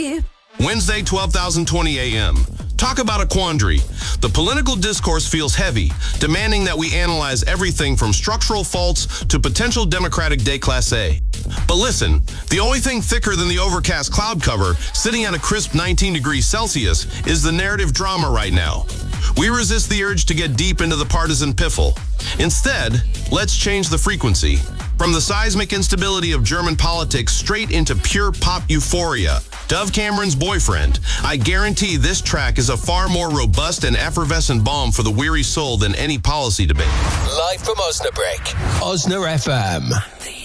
Wednesday, 12,020 a.m. Talk about a quandary. The political discourse feels heavy, demanding that we analyze everything from structural faults to potential Democratic déclassé. But listen, the only thing thicker than the overcast cloud cover, sitting at a crisp 19 degrees Celsius, is the narrative drama right now. We resist the urge to get deep into the partisan piffle. Instead, let's change the frequency. From the seismic instability of German politics straight into pure pop euphoria. Dove Cameron's Boyfriend. I guarantee this track is a far more robust and effervescent balm for the weary soul than any policy debate. Live from Osnabrück. Osna FM.